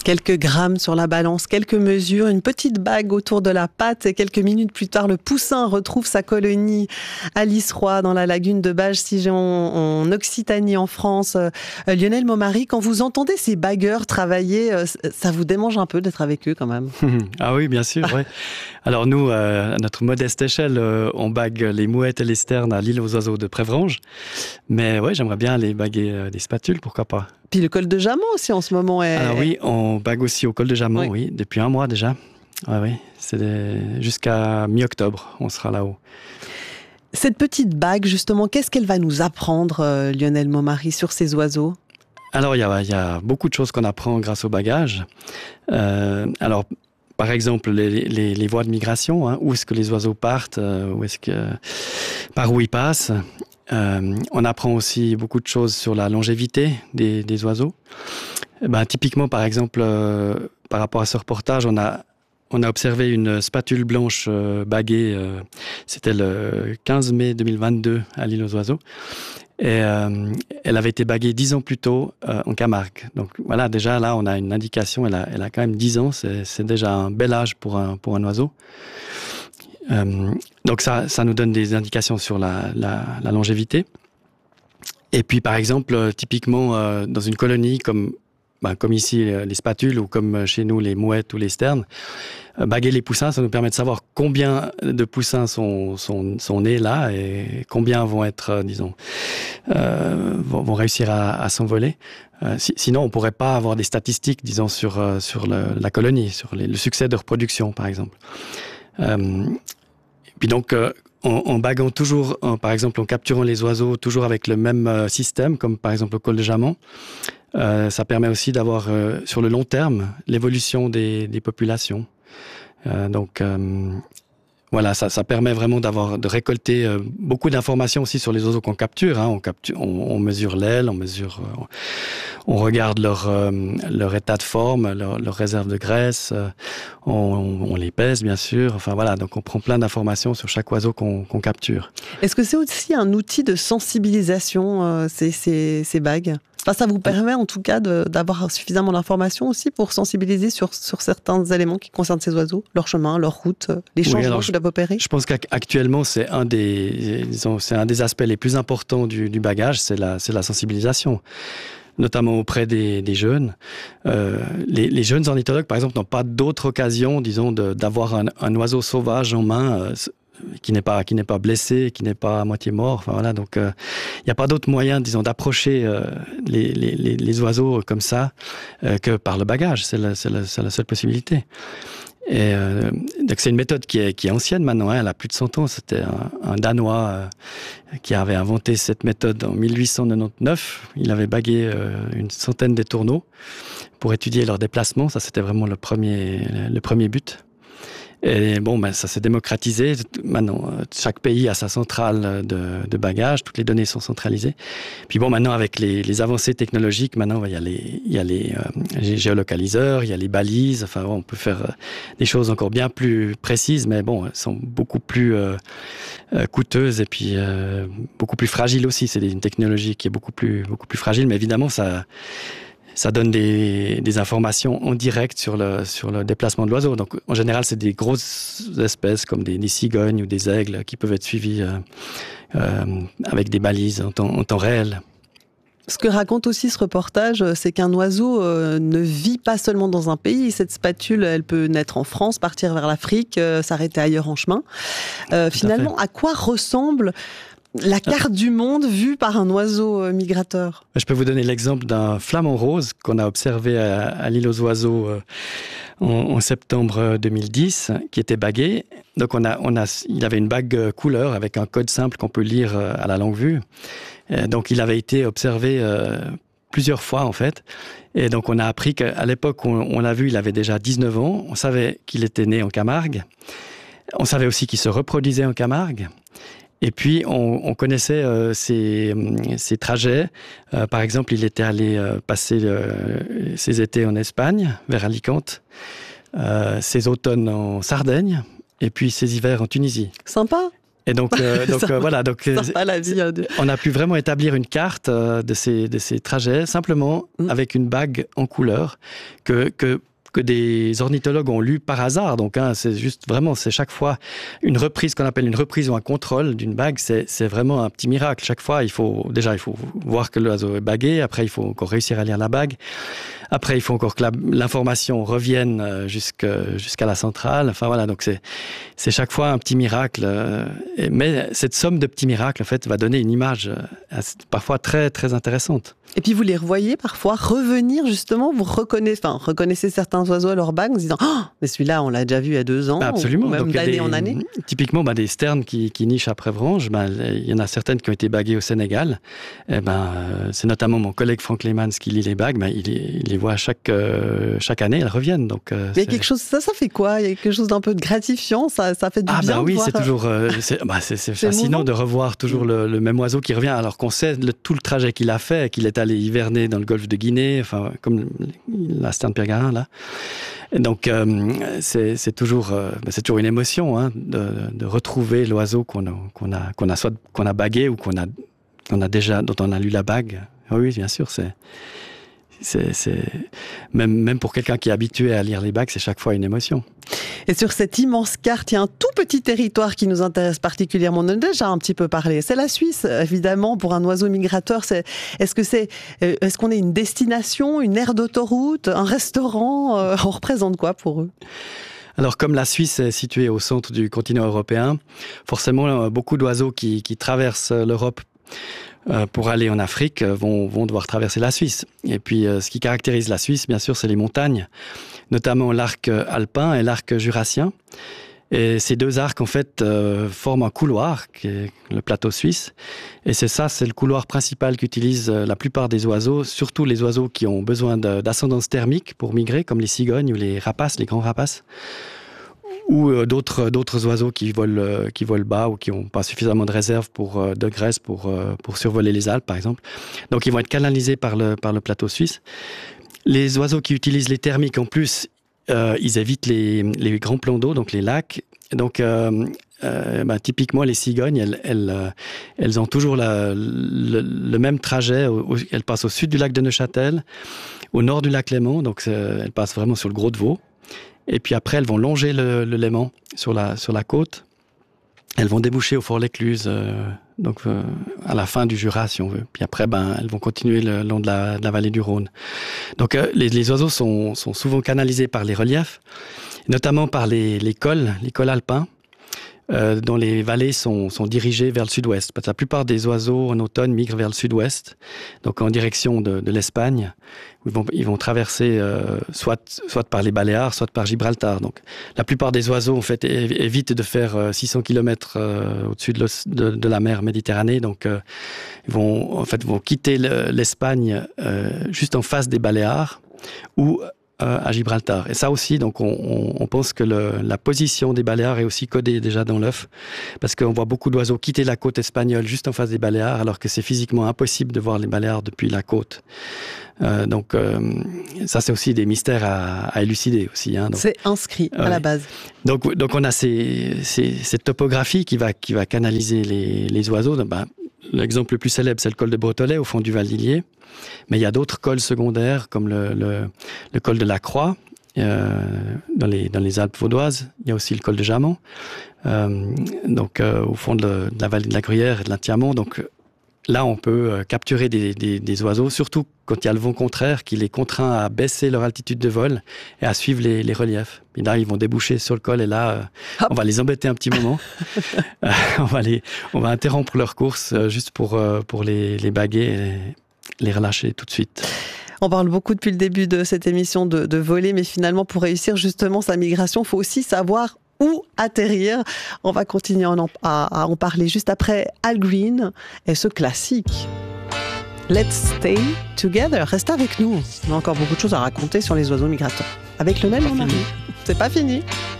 Quelques grammes sur la balance, quelques mesures, une petite bague autour de la patte et quelques minutes plus tard, le poussin retrouve sa colonie à Lisseroy dans la lagune de Bages-Sigeon en Occitanie en France. Lionel Momary, quand vous entendez ces bagueurs travailler, ça vous démange un peu d'être avec eux quand même? Ah oui, bien sûr. Ouais. Alors nous, à notre modeste échelle, on bague les mouettes et les sternes à l'île aux oiseaux de Prévrange. Mais ouais, j'aimerais bien aller baguer des spatules, pourquoi pas. Puis le col de Jamant aussi en ce moment est... Alors oui, on bague aussi au col de Jamant, oui, depuis 1 mois déjà. Oui, jusqu'à mi-octobre, on sera là-haut. Cette petite bague, justement, qu'est-ce qu'elle va nous apprendre, Lionel Momary, sur ces oiseaux? Alors, il y a beaucoup de choses qu'on apprend grâce au bagage. Alors, par exemple, les voies de migration, hein, où est-ce que les oiseaux partent, par où ils passent. On apprend aussi beaucoup de choses sur la longévité des oiseaux. Typiquement, par exemple, par rapport à ce reportage, on a observé une spatule blanche baguée. C'était le 15 mai 2022 à l'île aux oiseaux. Et elle avait été baguée 10 ans plus tôt en Camargue. Donc voilà, déjà là, on a une indication. Elle a quand même 10 ans. C'est déjà un bel âge pour un oiseau. Donc ça nous donne des indications sur la longévité. Et puis par exemple, typiquement dans une colonie comme ici les spatules ou comme chez nous les mouettes ou les sternes, baguer les poussins, ça nous permet de savoir combien de poussins sont nés là et combien vont être, vont réussir à s'envoler. Sinon, on pourrait pas avoir des statistiques, disons, sur la colonie, sur le succès de reproduction, par exemple. Puis donc, en baguant toujours, par exemple, en capturant les oiseaux toujours avec le même système, comme par exemple au col de Jamant, ça permet aussi d'avoir, sur le long terme, l'évolution des populations. Voilà, ça permet vraiment de récolter beaucoup d'informations aussi sur les oiseaux qu'on capture. Hein. On mesure l'aile, on regarde leur état de forme, leur réserve de graisse, on les pèse bien sûr. Enfin voilà, donc on prend plein d'informations sur chaque oiseau qu'on capture. Est-ce que c'est aussi un outil de sensibilisation, ces bagues ? Ça vous permet en tout cas d'avoir suffisamment d'informations aussi pour sensibiliser sur certains éléments qui concernent ces oiseaux, leur chemin, leur route, les changements qu'ils doivent opérer. Je pense qu'actuellement, c'est un des aspects les plus importants du bagage, c'est la sensibilisation, notamment auprès des jeunes. Les jeunes ornithologues, par exemple, n'ont pas d'autre occasion, disons, d'avoir un oiseau sauvage en main, qui n'est pas blessé, qui n'est pas à moitié mort. Enfin voilà, donc il n'y a pas d'autre moyen, disons, d'approcher les oiseaux comme ça que par le bagage. C'est la seule possibilité. Et donc c'est une méthode qui est ancienne maintenant. Hein, elle a plus de 100 ans. C'était un Danois qui avait inventé cette méthode en 1899. Il avait bagué une centaine d'étourneaux pour étudier leur déplacement. Ça, c'était vraiment le premier but. Et bon, ça s'est démocratisé. Maintenant, chaque pays a sa centrale de bagages. Toutes les données sont centralisées. Puis bon, maintenant, avec les avancées technologiques, maintenant, il y a les géolocaliseurs, il y a les balises. Enfin, on peut faire des choses encore bien plus précises, mais bon, elles sont beaucoup plus coûteuses et puis beaucoup plus fragiles aussi. C'est une technologie qui est beaucoup plus fragile, mais évidemment, ça donne des informations en direct sur le déplacement de l'oiseau. Donc, en général, c'est des grosses espèces comme des cigognes ou des aigles qui peuvent être suivis avec des balises en temps réel. Ce que raconte aussi ce reportage, c'est qu'un oiseau ne vit pas seulement dans un pays. Cette spatule, elle peut naître en France, partir vers l'Afrique, s'arrêter ailleurs en chemin. Finalement, à quoi ressemble la carte du monde vue par un oiseau migrateur? Je peux vous donner l'exemple d'un flamant rose qu'on a observé à l'île aux oiseaux en septembre 2010, qui était bagué. Donc il avait une bague couleur avec un code simple qu'on peut lire à la longue vue. Donc il avait été observé plusieurs fois en fait. Et donc on a appris qu'à l'époque où on l'a vu, il avait déjà 19 ans. On savait qu'il était né en Camargue. On savait aussi qu'il se reproduisait en Camargue. Et puis, on connaissait ses trajets. Par exemple, il était allé passer ses étés en Espagne, vers Alicante, ses automnes en Sardaigne, et puis ses hivers en Tunisie. Sympa. Et donc voilà. Donc, la vie, on a pu vraiment établir une carte de ces trajets, simplement avec une bague en couleur que des ornithologues ont lu par hasard. Donc, c'est juste vraiment, c'est chaque fois une reprise qu'on appelle une reprise ou un contrôle d'une bague. C'est vraiment un petit miracle. Chaque fois, il faut voir que l'oiseau est bagué. Après, il faut encore réussir à lire la bague. Après, il faut encore que l'information revienne jusqu'à la centrale. Enfin, voilà. Donc, c'est chaque fois un petit miracle. Mais cette somme de petits miracles, en fait, va donner une image parfois très, très intéressante. Et puis, vous les revoyez parfois revenir, justement, vous reconnaissez certains oiseaux à leur bague en se disant « Oh, mais celui-là, on l'a déjà vu il y a 2 ans. » Absolument. Ou même d'année en année. Typiquement, des sternes qui nichent à Prévrange, il y en a certaines qui ont été baguées au Sénégal. C'est notamment mon collègue Franck Leemans qui lit les bagues. Il les voit chaque année, elles reviennent. Donc, il y a quelque chose, ça fait quoi? Il y a quelque chose d'un peu de gratifiant, ça fait du bien. Oui, voir... c'est toujours c'est fascinant de revoir toujours le même oiseau qui revient, alors qu'on sait tout le trajet qu'il a fait, qu'il est allé hiverner dans le golfe de Guinée, enfin, comme la sterne Pirgarin, là. Et donc, c'est toujours une émotion de retrouver l'oiseau qu'on a bagué ou dont on a lu la bague. Oui, bien sûr, même pour quelqu'un qui est habitué à lire les bagues, c'est chaque fois une émotion. Et sur cette immense carte, il y a un tout petit territoire qui nous intéresse particulièrement. On en a déjà un petit peu parlé. C'est la Suisse, évidemment, pour un oiseau migrateur. Est-ce qu'on est une destination, une aire d'autoroute, un restaurant? On représente quoi pour eux? Alors, comme la Suisse est située au centre du continent européen, forcément, beaucoup d'oiseaux qui traversent l'Europe pour aller en Afrique vont devoir traverser la Suisse. Et puis, ce qui caractérise la Suisse, bien sûr, c'est les montagnes, notamment l'arc alpin et l'arc jurassien. Et ces 2 arcs, en fait, forment un couloir, qui est le plateau suisse. Et c'est le couloir principal qu'utilisent la plupart des oiseaux, surtout les oiseaux qui ont besoin d'ascendance thermique pour migrer, comme les cigognes ou les rapaces, les grands rapaces. Ou d'autres oiseaux qui volent bas ou qui n'ont pas suffisamment de réserve de graisse pour survoler les Alpes, par exemple. Donc, ils vont être canalisés par le plateau suisse. Les oiseaux qui utilisent les thermiques, en plus, ils évitent les grands plans d'eau, donc les lacs. Donc, typiquement, les cigognes, elles ont toujours le même trajet. Elles passent au sud du lac de Neuchâtel, au nord du lac Léman. Donc, elles passent vraiment sur le Gros de Vaud. Et puis après, elles vont longer le Léman sur la côte. Elles vont déboucher au Fort-l'Écluse, à la fin du Jura, si on veut. Puis après, elles vont continuer le long de la vallée du Rhône. Donc, les oiseaux sont souvent canalisés par les reliefs, notamment par les cols alpins, dont les vallées sont dirigées vers le sud-ouest. Parce que la plupart des oiseaux, en automne, migrent vers le sud-ouest, donc en direction de l'Espagne, où ils vont traverser soit par les Baléares, soit par Gibraltar. Donc, la plupart des oiseaux, en fait, évitent de faire 600 km au-dessus de la mer Méditerranée. Donc, ils vont quitter l'Espagne juste en face des Baléares, ou à Gibraltar. Et ça aussi, donc, on pense que la position des Baléares est aussi codée déjà dans l'œuf, parce qu'on voit beaucoup d'oiseaux quitter la côte espagnole juste en face des Baléares, alors que c'est physiquement impossible de voir les Baléares depuis la côte. Donc, ça, c'est aussi des mystères à élucider aussi. Donc, c'est inscrit à la base. Donc on a cette topographie qui va canaliser les oiseaux. L'exemple le plus célèbre, c'est le col de Bretolet, au fond du Val d'Illier. Mais il y a d'autres cols secondaires, comme le col de la Croix, dans les Alpes vaudoises. Il y a aussi le col de Jamant, au fond de la vallée de la Gruyère et de l'Intiamont. Donc là, on peut capturer des oiseaux, surtout quand il y a le vent contraire qui les contraint à baisser leur altitude de vol et à suivre les reliefs. Et là, ils vont déboucher sur le col et là, on va les embêter un petit moment. On va interrompre leur course juste pour les baguer et les relâcher tout de suite. On parle beaucoup depuis le début de cette émission de voler, mais finalement, pour réussir justement sa migration, il faut aussi savoir où atterrir. On va continuer à en parler juste après Al Green et ce classique. Let's stay together. Restez avec nous. On a encore beaucoup de choses à raconter sur les oiseaux migrateurs. Avec Lionel, on arrive. C'est pas fini.